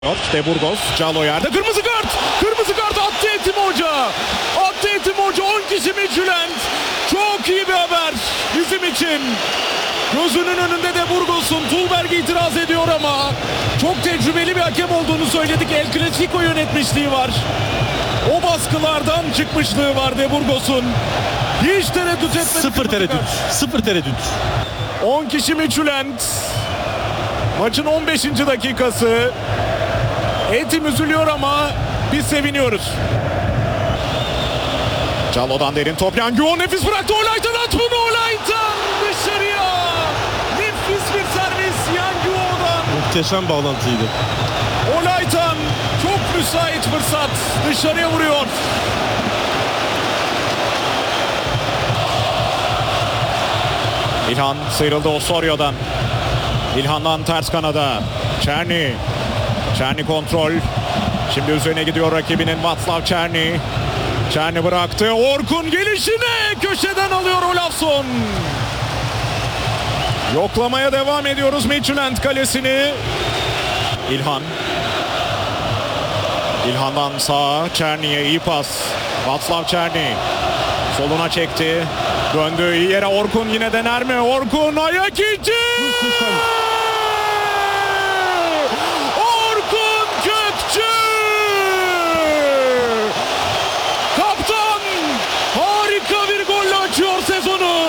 De Burgos, Calo yerde, kırmızı kart! Kırmızı kart attı Etim Hoca! Attı Etim Hoca, 10 kişi Midtjylland! Çok iyi bir haber bizim için! Gözünün önünde De Burgos'un, Tulberg itiraz ediyor ama çok tecrübeli bir hakem olduğunu söyledik. El Clasico yönetmişliği var. O baskılardan çıkmışlığı var De Burgos'un. Hiç tereddüt etmedi. Sıfır tereddüt. Sıfır tereddüt. 10 kişi Midtjylland. Maçın 15. dakikası. Etim üzülüyor ama biz seviniyoruz. Calo'dan derin top. Yanguo nefis bıraktı. Olaytan at bunu. Olaytan dışarıya. Nefis bir servis Yanguo'dan. Muhteşem bağlantıydı. Olaytan çok müsait fırsat. Dışarıya vuruyor. İlhan sıyrıldı Osorio'dan. İlhan'dan ters kanada. Czerny. Czerny kontrol. Şimdi üzerine gidiyor rakibinin Václav Czerny. Czerny bıraktı. Orkun gelişine köşeden alıyor Olafsson. Yoklamaya devam ediyoruz Midtjylland kalesini. İlhan. İlhan'dan sağa Czerny'ye iyi pas. Václav Czerny. Soluna çekti. Döndü iyi yere. Orkun yine dener mi? Orkun ayak içi. Orkun Kökçü. Kaptan harika bir golle açıyor sezonu.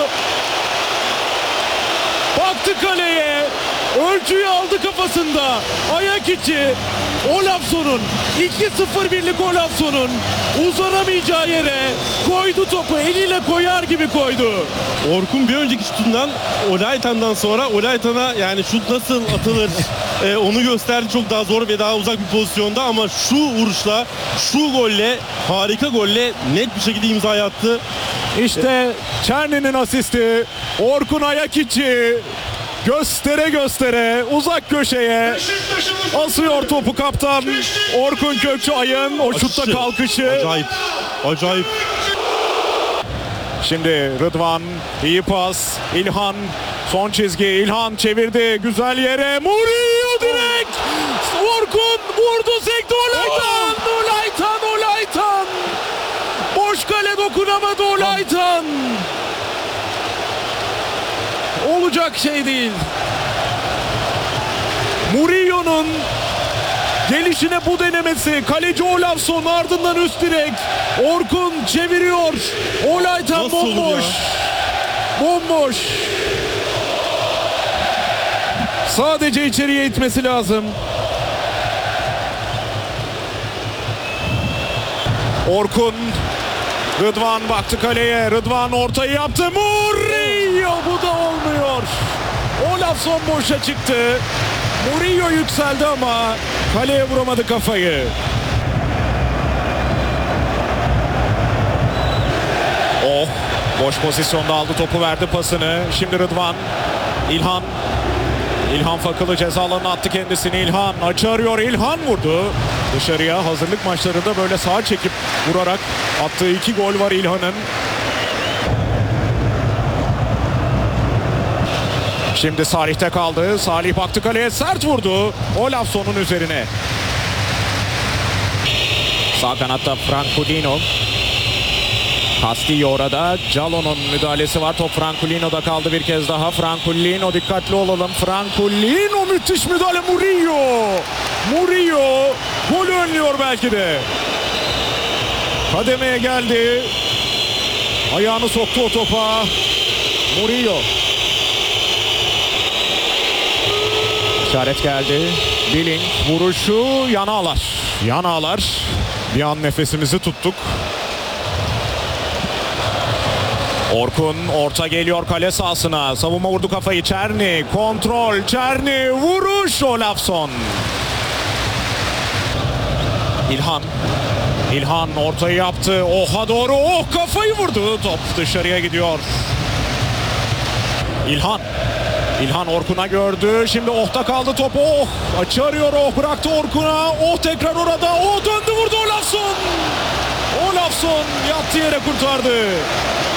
Baktı kaleye. Ölçüyü aldı kafasında. Ayak içi. Olafsson'un 2-0 birlik Olafsson'un uzanamayacağı yere koydu topu. Eliyle koyar gibi koydu. Orkun bir önceki şutundan Olaytan'dan sonra Olaytan'a yani şut nasıl atılır onu gösterdi. Çok daha zor ve daha uzak bir pozisyonda ama şu vuruşla, şu golle, harika golle net bir şekilde imza attı. İşte Czerny'nin asisti. Orkun ayak içi. Göstere göstere uzak köşeye asıyor topu kaptan Orkun Kökçü Ay'ın o şutta kalkışı. Acayip. Acayip. Şimdi Rıdvan iyi pas. İlhan son çizgi. İlhan çevirdi güzel yere. Murillo direkt. Orkun vurdu sekti. Olaytan. Olaytan. Boş kale dokunamadı Olaytan. Olacak şey değil. Murillo'nun gelişine bu denemesi. Kaleci Olafsson ardından üst direk. Orkun çeviriyor. Olaytan nasıl bomboş. Bomboş. Sadece içeriye itmesi lazım. Orkun. Rıdvan baktı kaleye. Rıdvan ortayı yaptı. Murillo bu da olmuyor. Olafsson boşa çıktı. Murillo yükseldi ama kaleye vuramadı kafayı. Oh, boş pozisyonda aldı topu verdi pasını. Şimdi Rıdvan. İlhan. İlhan Fakılı ceza alanına attı kendisini. İlhan açı arıyor. İlhan vurdu. Dışarıya hazırlık maçlarında böyle sağa çekip vurarak attığı 2 gol var İlhan'ın. Şimdi Salih'te kaldı. Salih baktı kaleye sert vurdu. Olafsson'un üzerine. Sağ kanatta Francolino. Castillo orada. Calo'nun müdahalesi var. Top Francolino'da kaldı bir kez daha. Francolino dikkatli olalım. Francolino müthiş müdahale. Murillo golü önlüyor belki de. Kademeye geldi. Ayağını soktu o topa. Murillo. İşaret geldi. Billing vuruşu yana ağlar. Bir an nefesimizi tuttuk. Orkun orta geliyor kale sahasına. Savunma vurdu kafayı. Czerny kontrol. Czerny vuruş Olafsson. İlhan ortayı yaptı. Oha doğru. Oh kafayı vurdu. Top dışarıya gidiyor. İlhan Orkun'a gördü. Şimdi Oh'ta kaldı top. Oh açı arıyor. Oh bıraktı Orkun'a. Oh tekrar orada. Oh döndü vurdu Olafsson. Olafsson yattı yere kurtardı.